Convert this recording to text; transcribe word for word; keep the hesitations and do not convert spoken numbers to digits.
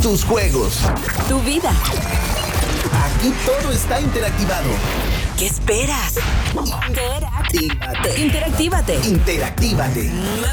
tus juegos, tu vida. Aquí todo está interactivado. ¿Qué esperas? Interactívate. Interactívate. Interactívate.